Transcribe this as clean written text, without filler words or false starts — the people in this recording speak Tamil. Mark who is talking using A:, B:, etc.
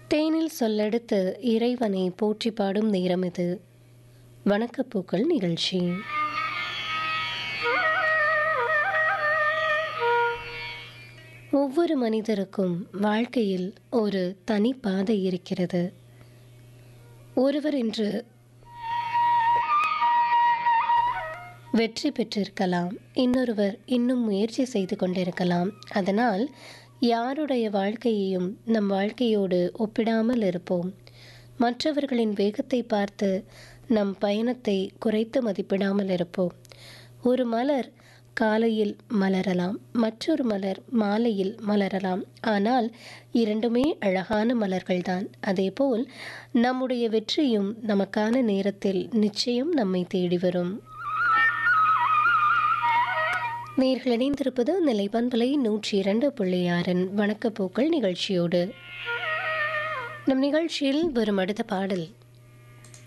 A: தேனில் சொல்லெடுத்து இறைவனை போற்றி பாடும் நேரம் இது. வணக்கப்பூக்கள் நிகழ்ச்சி. ஒவ்வொரு மனிதருக்கும் வாழ்க்கையில் ஒரு தனி பாதை இருக்கிறது. ஒருவர் இன்று வெற்றி பெற்றிருக்கலாம், இன்னொருவர் இன்னும் முயற்சி செய்து கொண்டிருக்கலாம். அதனால் யாருடைய வாழ்க்கையையும் நம் வாழ்க்கையோடு ஒப்பிடாமல் இருப்போம். மற்றவர்களின் வேகத்தை பார்த்து நம் பயணத்தை குறைத்து மதிப்பிடாமல் இருப்போம். ஒரு மலர் காலையில் மலரலாம், மற்றொரு மலர் மாலையில் மலரலாம். ஆனால் இரண்டுமே அழகான மலர்கள்தான். அதேபோல் நம்முடைய வெற்றியும் நமக்கான நேரத்தில் நிச்சயம் நம்மை தேடி வரும். நேர்கள் இணைந்திருப்பது நிலைப்பண்பலை 102.6 வணக்கப்பூக்கள் நிகழ்ச்சியோடு. நம் நிகழ்ச்சியில் வரும் அடுத்த பாடல்